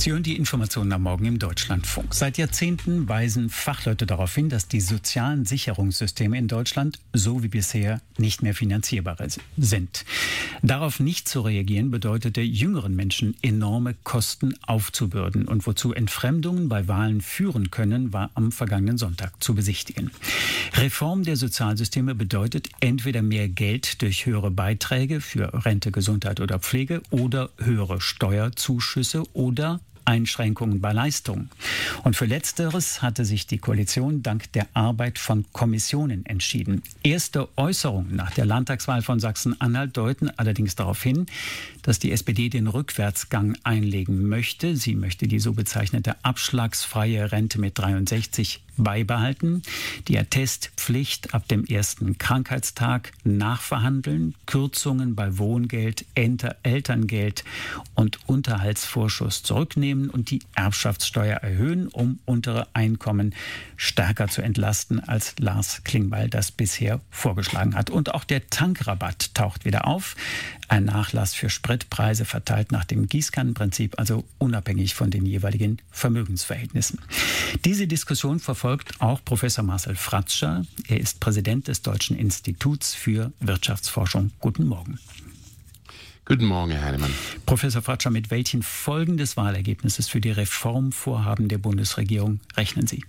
Sie hören die Informationen am Morgen im Deutschlandfunk. Seit Jahrzehnten weisen Fachleute darauf hin, dass die sozialen Sicherungssysteme in Deutschland so wie bisher nicht mehr finanzierbar sind. Darauf nicht zu reagieren bedeutete jüngeren Menschen enorme Kosten aufzubürden. Und wozu Entfremdungen bei Wahlen führen können, war am vergangenen Sonntag zu besichtigen. Reform der Sozialsysteme bedeutet entweder mehr Geld durch höhere Beiträge für Rente, Gesundheit oder Pflege oder höhere Steuerzuschüsse oder Einschränkungen bei Leistungen. Und für Letzteres hatte sich die Koalition dank der Arbeit von Kommissionen entschieden. Erste Äußerungen nach der Landtagswahl von Sachsen-Anhalt deuten allerdings darauf hin, dass die SPD den Rückwärtsgang einlegen möchte. Sie möchte die so bezeichnete abschlagsfreie Rente mit 63 beibehalten, die Attestpflicht ab dem ersten Krankheitstag nachverhandeln, Kürzungen bei Wohngeld, Elterngeld und Unterhaltsvorschuss zurücknehmen und die Erbschaftssteuer erhöhen, um untere Einkommen stärker zu entlasten, als Lars Klingbeil das bisher vorgeschlagen hat. Und auch der Tankrabatt taucht wieder auf. Ein Nachlass für Spritpreise verteilt nach dem Gießkannenprinzip, also unabhängig von den jeweiligen Vermögensverhältnissen. Diese Diskussion verfolgt auch Professor Marcel Fratscher. Er ist Präsident des Deutschen Instituts für Wirtschaftsforschung. Guten Morgen. Guten Morgen, Herr Heinemann. Professor Fratscher, mit welchen Folgen des Wahlergebnisses für die Reformvorhaben der Bundesregierung rechnen Sie?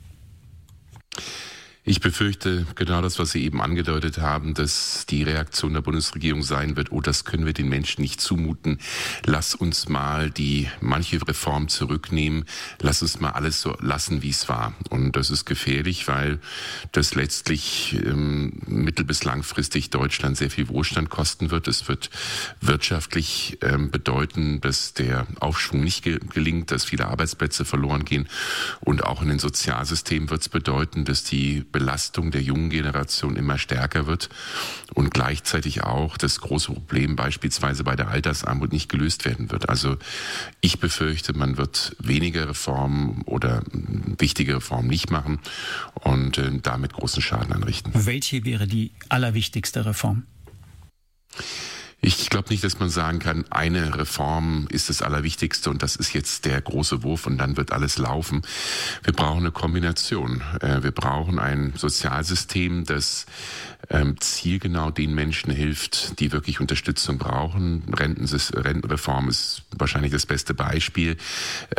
Ich befürchte genau das, was Sie eben angedeutet haben, dass die Reaktion der Bundesregierung sein wird, oh, das können wir den Menschen nicht zumuten. Lass uns mal manche Reform zurücknehmen. Lass uns mal alles so lassen, wie es war. Und das ist gefährlich, weil das letztlich mittel- bis langfristig Deutschland sehr viel Wohlstand kosten wird. Es wird wirtschaftlich bedeuten, dass der Aufschwung nicht gelingt, dass viele Arbeitsplätze verloren gehen. Und auch in den Sozialsystemen wird es bedeuten, dass die Belastung der jungen Generation immer stärker wird und gleichzeitig auch das große Problem beispielsweise bei der Altersarmut nicht gelöst werden wird. Also ich befürchte, man wird weniger Reformen oder wichtige Reformen nicht machen und damit großen Schaden anrichten. Welche wäre die allerwichtigste Reform? Ich glaube nicht, dass man sagen kann, eine Reform ist das Allerwichtigste und das ist jetzt der große Wurf und dann wird alles laufen. Wir brauchen eine Kombination. Wir brauchen ein Sozialsystem, das zielgenau den Menschen hilft, die wirklich Unterstützung brauchen. Rentenreform ist wahrscheinlich das beste Beispiel.